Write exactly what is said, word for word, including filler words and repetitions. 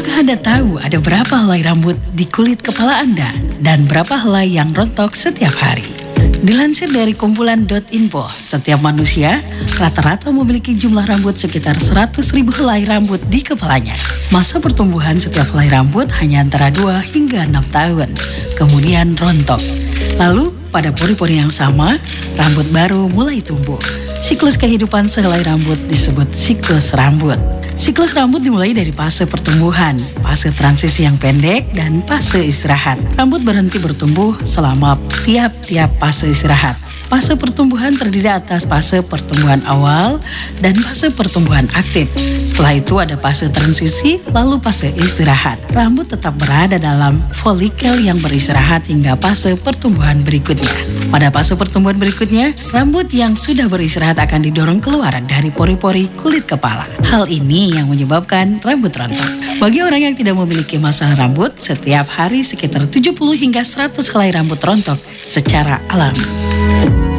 Apakah Anda tahu ada berapa helai rambut di kulit kepala Anda dan berapa helai yang rontok setiap hari? Dilansir dari kumpulan .info, setiap manusia rata-rata memiliki jumlah rambut sekitar seratus ribu helai rambut di kepalanya. Masa pertumbuhan setiap helai rambut hanya antara dua hingga enam tahun, kemudian rontok. Lalu, pada pori-pori yang sama, rambut baru mulai tumbuh. Siklus kehidupan sehelai rambut disebut siklus rambut. Siklus rambut dimulai dari fase pertumbuhan, fase transisi yang pendek, dan fase istirahat. Rambut berhenti bertumbuh selama tiap-tiap fase istirahat. Fase pertumbuhan terdiri atas fase pertumbuhan awal dan fase pertumbuhan aktif. Setelah itu ada fase transisi, lalu fase istirahat. Rambut tetap berada dalam folikel yang beristirahat hingga fase pertumbuhan berikutnya. Pada fase pertumbuhan berikutnya, rambut yang sudah beristirahat akan didorong keluar dari pori-pori kulit kepala. Hal ini yang menyebabkan rambut rontok. Bagi orang yang tidak memiliki masalah rambut, setiap hari sekitar tujuh puluh hingga seratus helai rambut rontok secara alami.